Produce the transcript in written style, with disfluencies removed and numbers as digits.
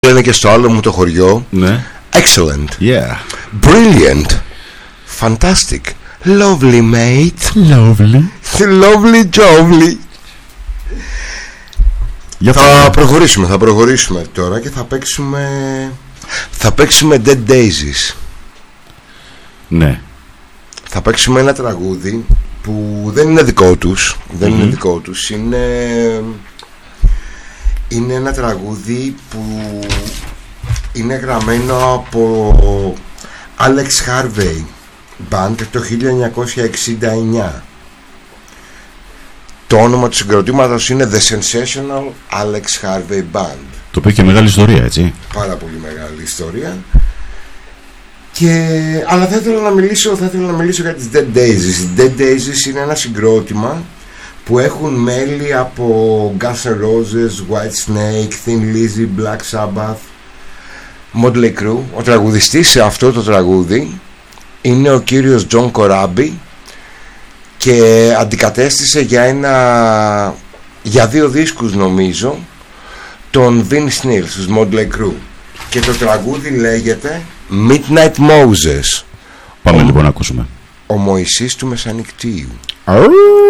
λένε και στο άλλο μου το χωριό. Ναι. Excellent. Yeah. Brilliant. Fantastic. Lovely mate. Lovely. Lovely jovely. Θα προχωρήσουμε τώρα και θα παίξουμε Dead Daisies. Ναι. Θα παίξουμε ένα τραγούδι που δεν είναι δικό τους. Δεν είναι δικό τους. Είναι ένα τραγούδι που είναι γραμμένο από Alex Harvey Band το 1969. Το όνομα του συγκροτήματος είναι The Sensational Alex Harvey Band. Το οποίο έχει μεγάλη ιστορία, έτσι. Πάρα πολύ μεγάλη ιστορία. Αλλά θα ήθελα να μιλήσω για τις Dead Daisies. Οι Dead Daisies είναι ένα συγκρότημα που έχουν μέλη από Guns N' Roses, Whitesnake, Thin Lizzy, Black Sabbath, Motley Crue. Ο τραγουδιστής σε αυτό το τραγούδι είναι ο κύριος John Corabi και αντικατέστησε για 2 δίσκους νομίζω τον Vince Neil στους Motley Crue και το τραγούδι λέγεται Midnight Moses. Πάμε λοιπόν να ακούσουμε. Ο Μωυσής του Μεσανικτίου.